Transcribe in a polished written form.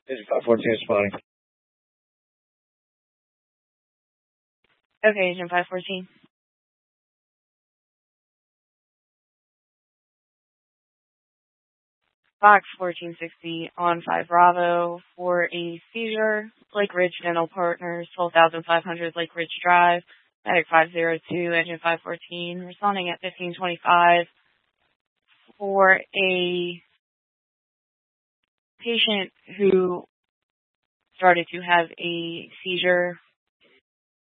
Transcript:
Agent 514 responding. Okay, Agent 514. Fox 1460 on 5 Bravo for a seizure. Lake Ridge Dental Partners, 12,500 Lake Ridge Drive. Medic 502, Agent 514, responding at 1525 for a patient who started to have a seizure